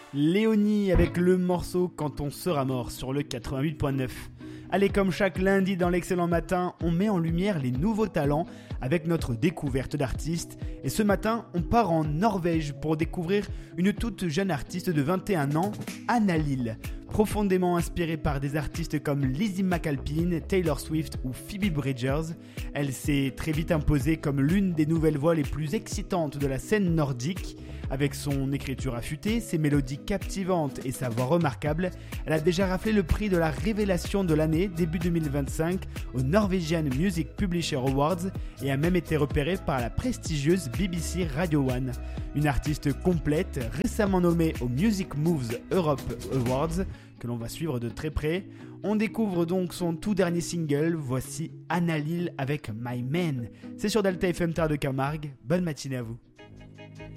Léonie avec le morceau Quand on sera mort sur le 88.9. Allez, comme chaque lundi dans l'excellent matin, on met en lumière les nouveaux talents avec notre découverte d'artistes. Et ce matin, on part en Norvège pour découvrir une toute jeune artiste de 21 ans, Anna Lil. Profondément inspirée par des artistes comme Lizzie McAlpine, Taylor Swift ou Phoebe Bridgers, elle s'est très vite imposée comme l'une des nouvelles voix les plus excitantes de la scène nordique. Avec son écriture affûtée, ses mélodies captivantes et sa voix remarquable, elle a déjà raflé le prix de la révélation de l'année début 2025 aux Norwegian Music Publisher Awards et a même été repérée par la prestigieuse BBC Radio 1. Une artiste complète, récemment nommée aux Music Moves Europe Awards, que l'on va suivre de très près. On découvre donc son tout dernier single, voici Anna Lil avec My Man. C'est sur Delta FM Terre de Camargue, bonne matinée à vous.